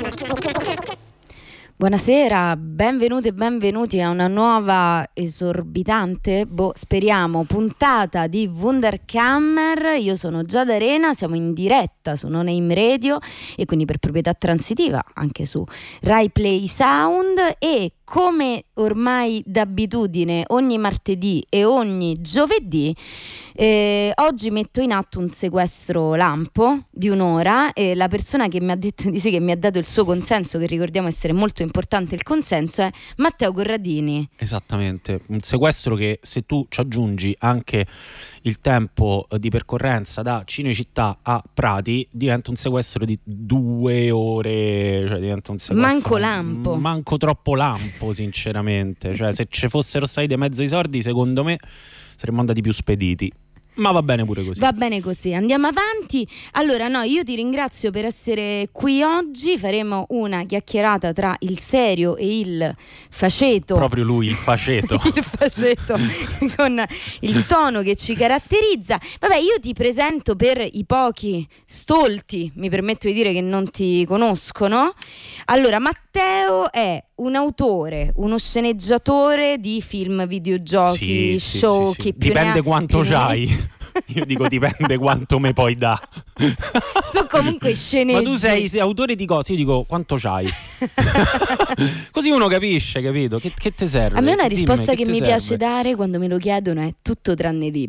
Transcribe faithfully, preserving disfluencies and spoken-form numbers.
Buonasera, benvenute e benvenuti a una nuova esorbitante, boh, speriamo, puntata di Wunderkammer. Io sono Giada Arena, siamo in diretta su No Name Radio e quindi per proprietà transitiva anche su Rai Play Sound, e come ormai d'abitudine ogni martedì e ogni giovedì eh, oggi metto in atto un sequestro lampo di un'ora, e la persona che mi ha detto di sì, che mi ha dato il suo consenso, che ricordiamo essere molto importante il consenso, è Matteo Corradini. Esattamente, un sequestro che, se tu ci aggiungi anche il tempo di percorrenza da Cinecittà a Prati, diventa un sequestro di due ore, cioè diventa un sequestro manco lampo, manco troppo lampo sinceramente, cioè se ci fossero stati di mezzo i soldi secondo me saremmo andati più spediti. Ma va bene pure così. Va bene così, andiamo avanti. Allora, no, io ti ringrazio per essere qui oggi. Faremo una chiacchierata tra il serio e il faceto. Proprio lui, il faceto. Il faceto, con il tono che ci caratterizza. Vabbè, io ti presento per i pochi stolti, mi permetto di dire, che non ti conoscono. Allora, Matteo è un autore, uno sceneggiatore di film, videogiochi, sì, show, sì, sì, sì. che Dipende quanto più ne- c'hai. Io dico dipende quanto me poi dà. Tu comunque sceneggi. Ma tu sei, sei autore di cose? Io dico quanto c'hai. Così uno capisce, capito? Che, che te serve? A me una Dimmi, risposta che, che mi serve? piace dare quando me lo chiedono è tutto tranne libro.